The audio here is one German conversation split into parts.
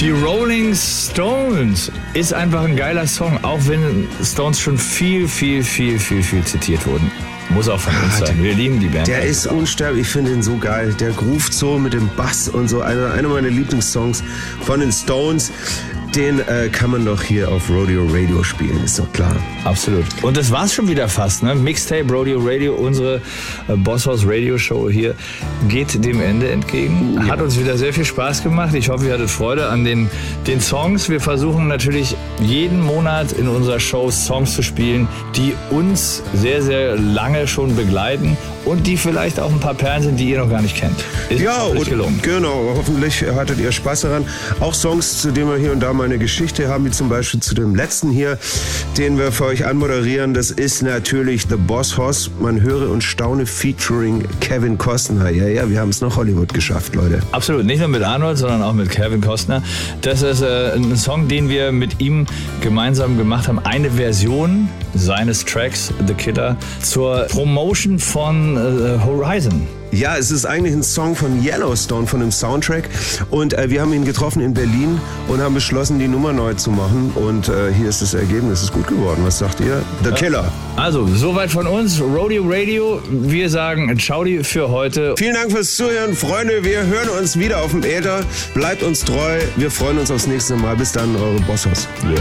Die Rolling Stones ist einfach ein geiler Song, auch wenn Stones schon viel zitiert wurden. Muss auch von uns sein. Wir lieben die Band. Der ist unsterblich, ich finde ihn so geil. Der groovt so mit dem Bass und so. Einer meiner Lieblingssongs von den Stones. Den kann man doch hier auf Rodeo Radio spielen, ist doch klar. Absolut. Und das war's schon wieder fast, ne? Mixtape Rodeo Radio, unsere Boss House Radio Show hier, geht dem Ende entgegen. Hat uns wieder sehr viel Spaß gemacht. Ich hoffe, ihr hattet Freude an den Songs. Wir versuchen natürlich jeden Monat in unserer Show Songs zu spielen, die uns sehr lange schon begleiten und die vielleicht auch ein paar Perlen sind, die ihr noch gar nicht kennt. Ist ja, und gelungen. Genau. Hoffentlich hattet ihr Spaß daran. Auch Songs, zu denen wir hier und da mal eine Geschichte haben, wie zum Beispiel zu dem letzten hier, den wir für euch anmoderieren. Das ist natürlich The Boss Hoss. Man höre und staune featuring Kevin Costner. Ja, wir haben es nach Hollywood geschafft, Leute. Absolut. Nicht nur mit Arnold, sondern auch mit Kevin Costner. Das ist ein Song, den wir mit ihm gemeinsam gemacht haben. Eine Version seines Tracks, The Killer, zur Promotion von Horizon. Ja, es ist eigentlich ein Song von Yellowstone, von dem Soundtrack. Und wir haben ihn getroffen in Berlin und haben beschlossen, die Nummer neu zu machen. Und hier ist das Ergebnis. Es ist gut geworden. Was sagt ihr? The Killer. Also, soweit von uns. Rodeo Radio. Wir sagen ciao für heute. Vielen Dank fürs Zuhören, Freunde. Wir hören uns wieder auf dem Äther. Bleibt uns treu. Wir freuen uns aufs nächste Mal. Bis dann, eure Boss Hoss. Yeah.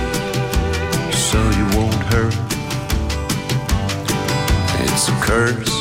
So you won't hurt. It's a curse